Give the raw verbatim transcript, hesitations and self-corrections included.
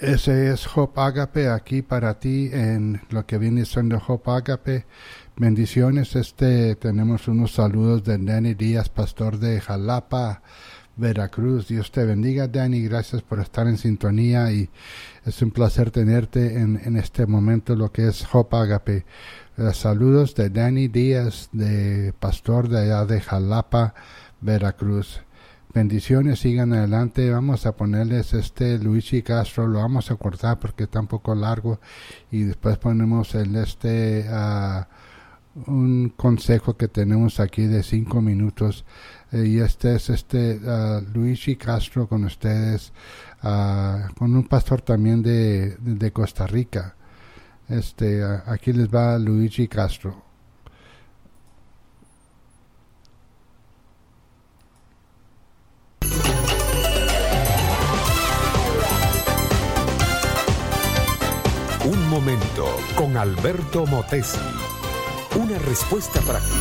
Ese es Hope Agape aquí para ti en lo que viene siendo Hope Agape. Bendiciones. Este tenemos unos saludos de Danny Díaz, pastor de Jalapa, Veracruz. Dios te bendiga, Danny. Gracias por estar en sintonía y es un placer tenerte en, en este momento lo que es Hope Agape. Uh, saludos de Danny Díaz, de pastor de allá de Jalapa, Veracruz. Bendiciones, sigan adelante. Vamos a ponerles este Luigi Castro, lo vamos a cortar porque está un poco largo y después ponemos el este uh, un consejo que tenemos aquí de cinco minutos eh, y este es este uh, Luigi Castro con ustedes, uh, con un pastor también de, de Costa Rica. Este uh, aquí les va Luigi Castro. Un momento con Alberto Motesi. Una respuesta práctica